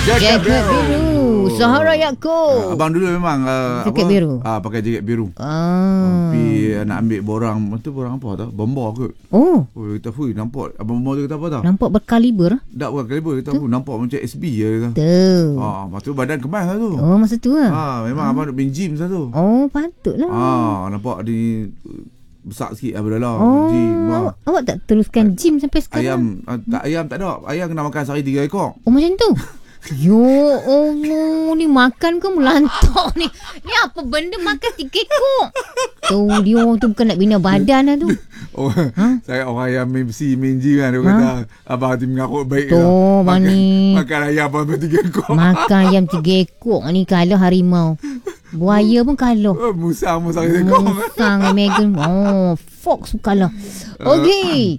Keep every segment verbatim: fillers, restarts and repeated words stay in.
Jaket biru. Sahara Yaakob. Uh, abang dulu memang uh, jaket apa? biru. Ah uh, pakai jaket biru. Ah. Tapi uh, nak ambil borang, tu borang apa tau? Bomba ke? Oh. Oh kita hui nampak abang bomba tu kata apa tau? Nampak berkaliber. Tak bukan kaliber kita hui nampak macam S B je kata. Tu. Ah, lepas tu badan kemas lah tu. Oh, masa tu lah. Ah, memang hmm. abang duk main gym satu. Oh, patutlah. Ah, nampak di besar sikit lah dalam oh, gym. Ah. Awak, awak tak teruskan gym sampai sekarang? Ayam uh, tak ayam tak ada. Ayam kena makan sehari tiga ekor. Oh, macam tu. Yo Allah, ni makan ke melantak ni? Ni apa benda makan tiga ekor? Tu dia tu bukan nak bina badan lah tu. Oh, ha? Saya orang yang main besi, main gym kan. Dia ha? kata, abang hati mengarut baik tu, lah. Makan, ni. makan ayam apa tiga ekor. Makan ayam tiga ekor ni kalah harimau. Buaya pun kalah. Oh, musang, musang tiga ekor. Musang, Megan. Oh, fox pun kalah. Okey.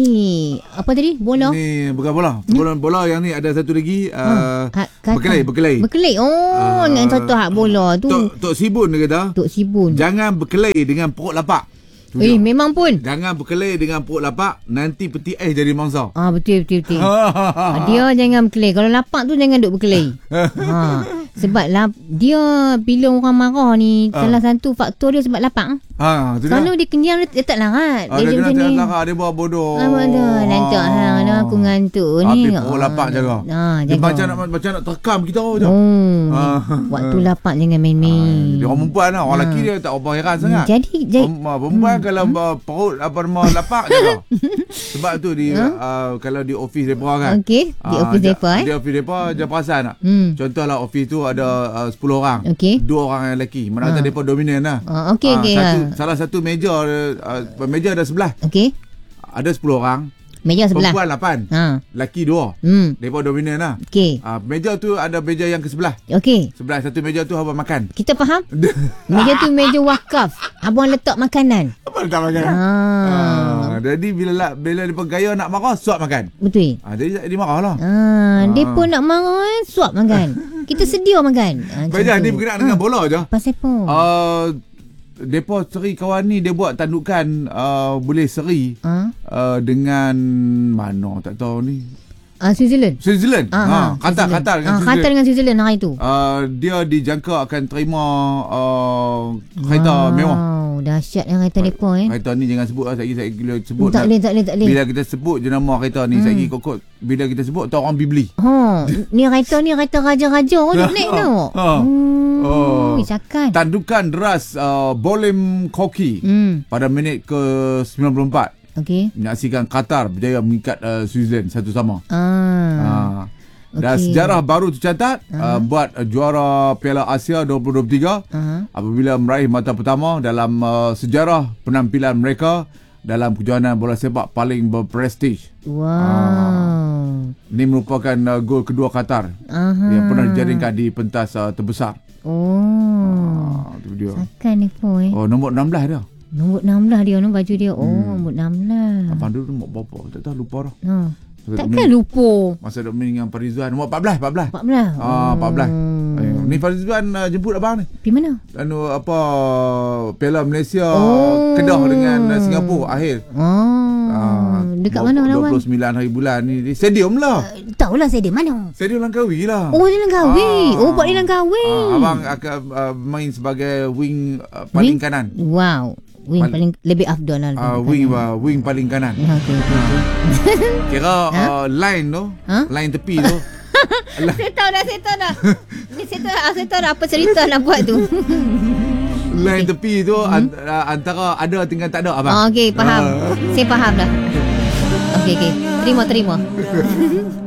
Ni apa tadi? Bola? Ni bukan bola. Bola hmm? bola yang ni ada satu lagi uh, ha, berkelai, berkelai. Berkelai. Oh, uh, yang satu hak bola tu. Tok, Tok Sibun dia kata. Tok Sibun. Jangan berkelai dengan perut lapak. Eh, memang pun. Jangan berkelai dengan perut lapak, nanti peti ais jadi mangsa. Ah, betul betul betul. Dia jangan berkelai. Kalau lapak tu jangan duk berkelai. ha. Sebab lap, dia bila orang marah ni ha. salah satu faktor dia sebab lapak. Ha, kalau dia kenyang dia, dia tak larat. Ha, dia, dia kena tak larat, dia buat bodoh. Ah, bodoh. Nanti hang dah aku ngantuk ni. Habis perut lapak jaga. Ha, dia macam nak macam nak terkam kita je. Oh. Ha. Waktu lapak jangan main-main. Ha. Dia orang perempuan lah. Orang ha. lelaki dia tak apa heran sangat. Jadi, jadi perempuan hmm. kalau hmm. perut apa nama lapak jaga. Sebab tu di huh? uh, kalau di office depa kan. Okey, di uh, office depa eh. Di office depa je perasan tak? Hmm. Contohlah office tu ada uh, sepuluh orang. Okay. Dua orang yang lelaki. Mana kata uh. depa dominan lah. Uh, okey uh, okey. Satu, uh. Salah satu meja uh, meja ada sebelah. Okey. Ada sepuluh orang. Meja sebelah. Perempuan lapan. Ha. Lelaki dua. Hmm. Depa dominan lah. Okey. Uh, meja tu ada meja yang ke sebelah. Okey. Sebelah satu meja tu abang makan. Kita faham? Meja tu meja wakaf. Abang letak makanan. Abang letak makanan. Ha. Uh, jadi bila lah, bila depa gaya nak marah, suap makan. Betul. Ah, uh, jadi dia marah lah. Ha, uh, depa nak marah, suap makan. Kita sedia makan. Ha, Baiklah, ni berkenaan ha. dengan bola je. Pasal apa? Uh, depa seri kawan ni dia buat tandukan uh, boleh seri ha? uh, dengan mana tak tahu ni. Ah uh, Switzerland. Switzerland. Ha, ha. Qatar, Qatar ha, dengan Switzerland. Qatar dengan Switzerland hari tu. Uh, dia dijangka akan terima uh, kereta wow. mewah. Oh, dahsyat yang kereta depa eh. Kereta ni jangan sebut lah, saya saya gila sebut. Tak boleh, tak boleh, tak boleh. Bila kita sebut jenama kereta ni, hmm. saya kokot bila kita sebut tak orang bibeli. Ha, ni kereta ni kereta raja-raja orang naik tau. Ha. Hmm. Oh. Cakan. Tandukan deras uh, Bolem Koki hmm. pada minit ke sembilan puluh empat. Okey. Menyaksikan Qatar berjaya mengikat uh, Switzerland satu sama. Ah. Ha. Dan okay. sejarah baru tercatat uh-huh. uh, buat uh, juara Piala Asia dua ribu dua puluh tiga uh-huh. apabila meraih mata pertama dalam uh, sejarah penampilan mereka dalam kejohanan bola sepak paling berprestij. Wow. Uh, ini merupakan uh, gol kedua Qatar uh-huh. yang pernah dijaringkan di pentas uh, terbesar. Oh. Uh, itu dia. Sakan ni pun eh. Oh, nombor enam belas dia. Nombor enam belas dia, nombor baju dia. Oh, hmm. nombor enam belas. Abang dulu nombor berapa? Tak tahu, lupa dah. Ha. Takkan lupa. Masa duk main dengan Farizwan nombor empat belas, empat belas. empat belas. Ah, empat belas. Hmm. Ni Farizwan uh, jemput abang ni. Pergi mana? Anu apa Piala Malaysia oh. Kedah dengan uh, Singapura akhir. Oh. Ah, dekat mana lawan? dua puluh sembilan hari bulan ni di stadium lah. Uh, tahulah stadium mana? Stadium Langkawi lah. Oh, di Langkawi. Ah. Oh, buat di Langkawi. Ah, abang akan uh, main sebagai wing uh, paling wing? kanan. Wow. Wing Pal- paling lebih afdal lah. Uh, wing uh, wing paling kanan. Okay, okay, okay. Kira ha? uh, line tu, ha? line tepi tu. Saya tahu dah, saya tahu dah. Ni saya tahu, saya tahu dah apa cerita nak buat tu. Line okay. tepi tu hmm? antara ada dengan tak ada abang. Oh, okey, faham. Uh. Saya faham dah. Okey, okey. Terima, terima.